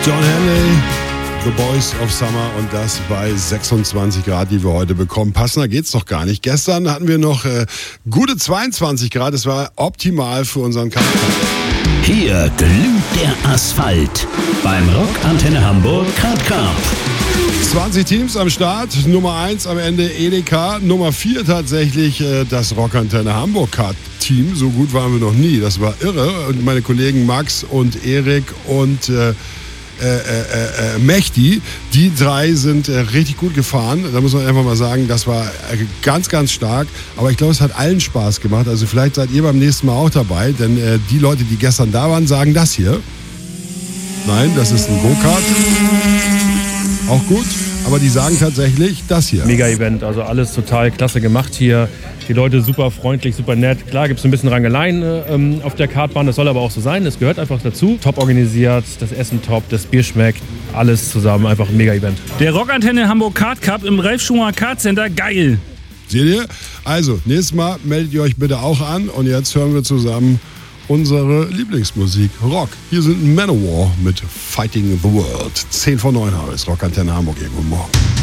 John Henley, The Boys of Summer und das bei 26 Grad, die wir heute bekommen. Passender geht's doch gar nicht. Gestern hatten wir noch gute 22 Grad. Das war optimal für unseren Kampf. Hier glüht der Asphalt beim Rock Antenne Hamburg Kart Cup. 20 Teams am Start. Nummer 1 am Ende EDK. Nummer 4 tatsächlich das Rock Antenne Hamburg Kart Team. So gut waren wir noch nie. Das war irre. Und meine Kollegen Max und Erik und Mechti, die drei sind richtig gut gefahren. Da muss man einfach mal sagen, das war ganz, ganz stark. Aber ich glaube, es hat allen Spaß gemacht. Also vielleicht seid ihr beim nächsten Mal auch dabei, denn die Leute, die gestern da waren, sagen das hier. Nein, das ist ein Go-Kart. Auch gut, aber die sagen tatsächlich das hier. Mega-Event, also alles total klasse gemacht hier. Die Leute super freundlich, super nett. Klar gibt es ein bisschen Rangeleien auf der Kartbahn, das soll aber auch so sein. Das gehört einfach dazu. Top organisiert, das Essen top, das Bier schmeckt. Alles zusammen, einfach ein Mega-Event. Der Rockantenne Hamburg Kart Cup im Ralf Schumacher Kart Center, geil. Seht ihr? Also, nächstes Mal meldet ihr euch bitte auch an. Und jetzt hören wir zusammen unsere Lieblingsmusik, Rock. Hier sind Manowar mit Fighting the World. 10 vor 9 habe ich Rockantenne Hamburg. Guten Morgen.